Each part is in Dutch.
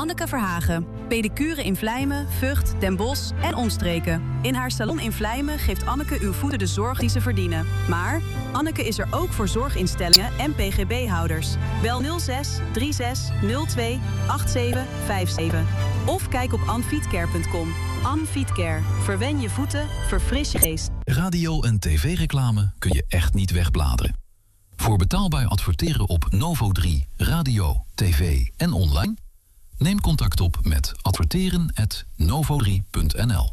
Anneke Verhagen. Pedicure in Vlijmen, Vught, Den Bosch en omstreken. In haar salon in Vlijmen geeft Anneke uw voeten de zorg die ze verdienen. Maar Anneke is er ook voor zorginstellingen en PGB-houders. Bel 06 36 02 87 57. Of kijk op anfietcare.com. Anfietcare. Verwen je voeten, verfris je geest. Radio- en tv-reclame kun je echt niet wegbladeren. Voor betaalbaar adverteren op Novo 3, radio, tv en online? Neem contact op met adverteren@novo3.nl.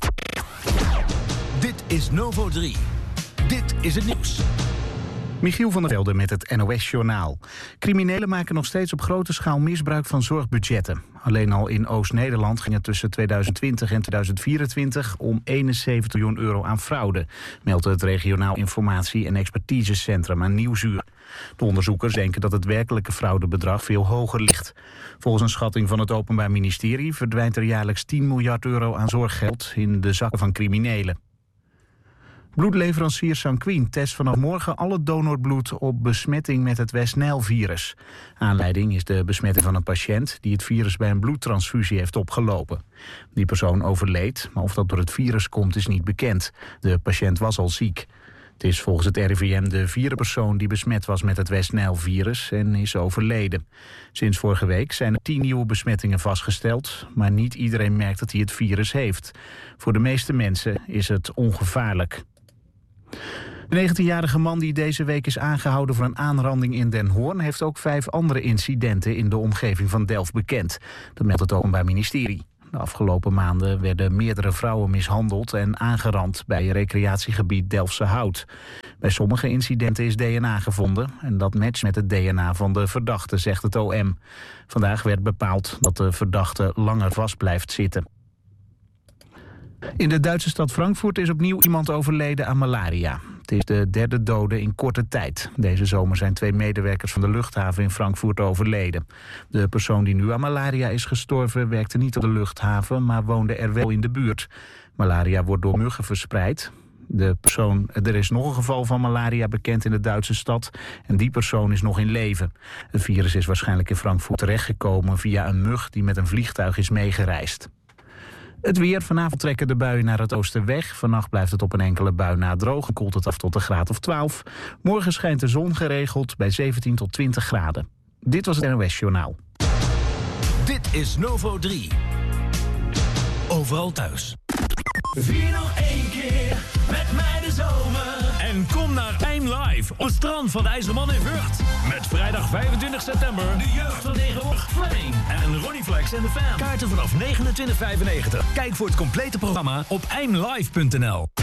Dit is Novo 3. Dit is het nieuws. Michiel van der Velde met het NOS-journaal. Criminelen maken nog steeds op grote schaal misbruik van zorgbudgetten. Alleen al in Oost-Nederland ging het tussen 2020 en 2024 om 71 miljoen euro aan fraude, meldt het regionaal informatie- en expertisecentrum aan Nieuwsuur. De onderzoekers denken dat het werkelijke fraudebedrag veel hoger ligt. Volgens een schatting van het Openbaar Ministerie verdwijnt er jaarlijks 10 miljard euro aan zorggeld in de zakken van criminelen. Bloedleverancier Sanquin test vanaf morgen alle donorbloed op besmetting met het West-Nijl-virus. Aanleiding is de besmetting van een patiënt die het virus bij een bloedtransfusie heeft opgelopen. Die persoon overleed, maar of dat door het virus komt is niet bekend. De patiënt was al ziek. Het is volgens het RIVM de vierde persoon die besmet was met het West-Nijl-virus en is overleden. Sinds vorige week zijn er 10 nieuwe besmettingen vastgesteld, maar niet iedereen merkt dat hij het virus heeft. Voor de meeste mensen is het ongevaarlijk. De 19-jarige man die deze week is aangehouden voor een aanranding in Den Hoorn heeft ook 5 andere incidenten in de omgeving van Delft bekend. Dat meldt het Openbaar Ministerie. De afgelopen maanden werden meerdere vrouwen mishandeld en aangerand bij recreatiegebied Delftse Hout. Bij sommige incidenten is DNA gevonden en dat matcht met het DNA van de verdachte, zegt het OM. Vandaag werd bepaald dat de verdachte langer vast blijft zitten. In de Duitse stad Frankfurt is opnieuw iemand overleden aan malaria. Het is de derde dode in korte tijd. Deze zomer zijn 2 medewerkers van de luchthaven in Frankfurt overleden. De persoon die nu aan malaria is gestorven werkte niet op de luchthaven, maar woonde er wel in de buurt. Malaria wordt door muggen verspreid. Er is nog een geval van malaria bekend in de Duitse stad en die persoon is nog in leven. Het virus is waarschijnlijk in Frankfurt terechtgekomen via een mug die met een vliegtuig is meegereisd. Het weer. Vanavond trekken de buien naar het oosten weg. Vannacht blijft het op een enkele bui na droog en koelt het af tot een graad of 12. Morgen schijnt de zon geregeld bij 17 tot 20 graden. Dit was het NOS Journaal. Dit is Novo 3. Overal thuis. Vier nog 1 keer met mij de zomer. En kom naar EindLive op het strand van de IJzerman in Vught. Met vrijdag 25 september De jeugd van tegenwoordig. Fleming en Ronnie Flex en de Fam. Kaarten vanaf 29,95. Kijk voor het complete programma op eindlive.nl.